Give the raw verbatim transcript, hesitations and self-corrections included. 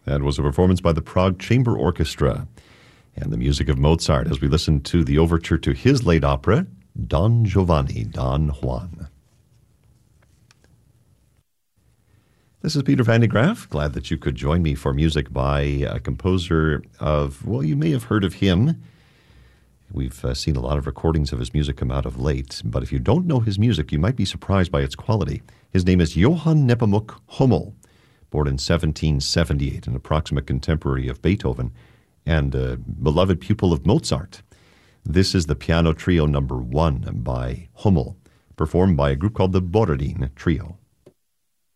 That was a performance by the Prague Chamber Orchestra and the music of Mozart as we listen to the overture to his late opera, Don Giovanni, Don Juan. This is Peter Van de Graaf. Glad that you could join me for music by a composer of, well, you may have heard of him. We've uh, seen a lot of recordings of his music come out of late, but if you don't know his music, you might be surprised by its quality. His name is Johann Nepomuk Hummel, born in seventeen seventy-eight, an approximate contemporary of Beethoven and a beloved pupil of Mozart. This is the piano trio number one by Hummel, performed by a group called the Borodin Trio.